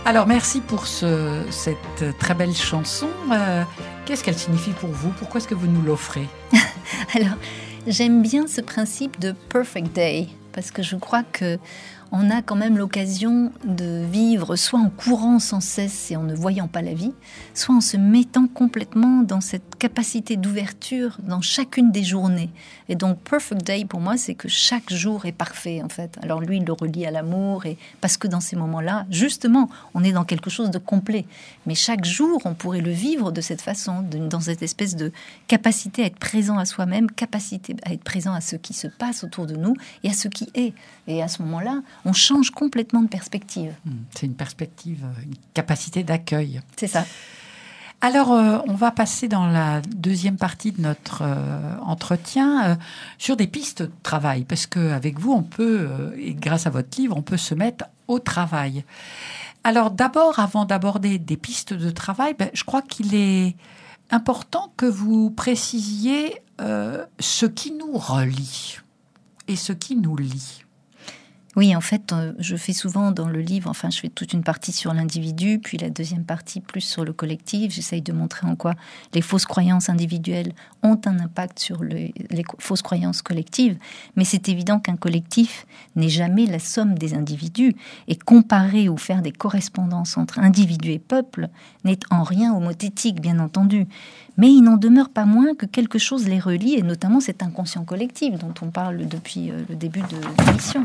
Alors, merci pour cette très belle chanson. Qu'est-ce qu'elle signifie pour vous? Pourquoi est-ce que vous nous l'offrez? Alors, j'aime bien ce principe de perfect day, parce que je crois que on a quand même l'occasion de vivre soit en courant sans cesse et en ne voyant pas la vie, soit en se mettant complètement dans cette capacité d'ouverture dans chacune des journées. Et donc, perfect day, pour moi, c'est que chaque jour est parfait, en fait. Alors lui, il le relie à l'amour, et parce que dans ces moments-là, justement, on est dans quelque chose de complet. Mais chaque jour, on pourrait le vivre de cette façon, dans cette espèce de capacité à être présent à soi-même, capacité à être présent à ce qui se passe autour de nous et à ce qui est. Et à ce moment-là, on change complètement de perspective. C'est une perspective, une capacité d'accueil. C'est ça. Alors, on va passer dans la deuxième partie de notre entretien sur des pistes de travail, parce qu'avec vous, on peut, et grâce à votre livre, on peut se mettre au travail. Alors d'abord, avant d'aborder des pistes de travail, je crois qu'il est important que vous précisiez ce qui nous relie et ce qui nous lie. Oui, en fait, je fais souvent dans le livre, je fais toute une partie sur l'individu, puis la deuxième partie plus sur le collectif. J'essaye de montrer en quoi les fausses croyances individuelles ont un impact sur les fausses croyances collectives. Mais c'est évident qu'un collectif n'est jamais la somme des individus. Et comparer ou faire des correspondances entre individus et peuple n'est en rien homothétique, bien entendu. Mais il n'en demeure pas moins que quelque chose les relie, et notamment cet inconscient collectif dont on parle depuis le début de l'émission.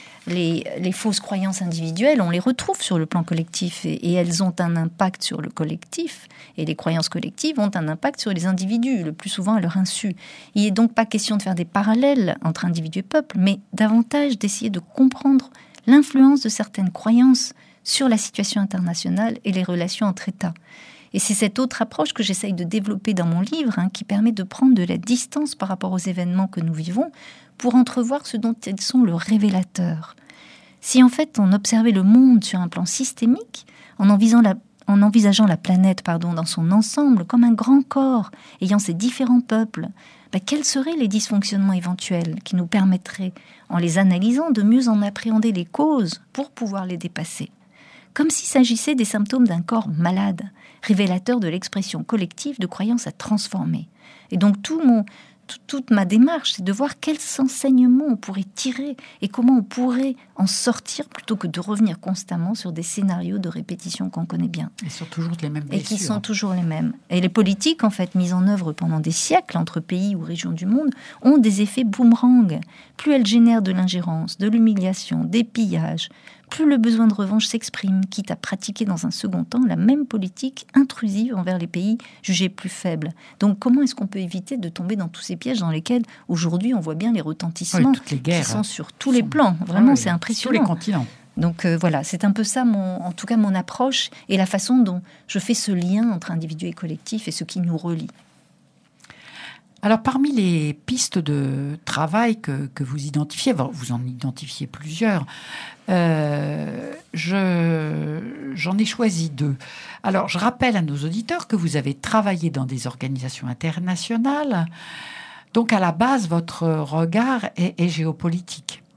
Les fausses croyances individuelles, on les retrouve sur le plan collectif et elles ont un impact sur le collectif. Et les croyances collectives ont un impact sur les individus, le plus souvent à leur insu. Il n'est donc pas question de faire des parallèles entre individus et peuple, mais davantage d'essayer de comprendre l'influence de certaines croyances sur la situation internationale et les relations entre États. Et c'est cette autre approche que j'essaye de développer dans mon livre, qui permet de prendre de la distance par rapport aux événements que nous vivons pour entrevoir ce dont ils sont le révélateur. Si en fait on observait le monde sur un plan systémique, en envisageant la planète dans son ensemble comme un grand corps ayant ses différents peuples, quels seraient les dysfonctionnements éventuels qui nous permettraient, en les analysant, de mieux en appréhender les causes pour pouvoir les dépasser? Comme s'il s'agissait des symptômes d'un corps malade, révélateur de l'expression collective de croyances à transformer. Et donc toute ma démarche, c'est de voir quels enseignements on pourrait tirer et comment on pourrait en sortir plutôt que de revenir constamment sur des scénarios de répétition qu'on connaît bien. Et sont toujours les mêmes blessures. Et qui sont toujours les mêmes. Et les politiques, en fait, mises en œuvre pendant des siècles entre pays ou régions du monde, ont des effets boomerang. Plus elles génèrent de l'ingérence, de l'humiliation, des pillages, plus le besoin de revanche s'exprime, quitte à pratiquer dans un second temps la même politique intrusive envers les pays jugés plus faibles. Donc comment est-ce qu'on peut éviter de tomber dans tous ces pièges dans lesquels aujourd'hui on voit bien les retentissements toutes les guerres, qui sont sur tous les plans. Vraiment, c'est impressionnant. Tous les continents. Donc voilà, c'est un peu ça, en tout cas mon approche et la façon dont je fais ce lien entre individu et collectif et ce qui nous relie. Alors, parmi les pistes de travail que vous identifiez, vous en identifiez plusieurs, j'en ai choisi 2. Alors, je rappelle à nos auditeurs que vous avez travaillé dans des organisations internationales. Donc, à la base, votre regard est géopolitique.